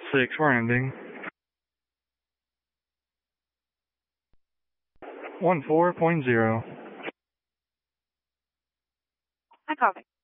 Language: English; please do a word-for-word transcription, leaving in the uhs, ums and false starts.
Six, we're ending. One four point zero. I copy.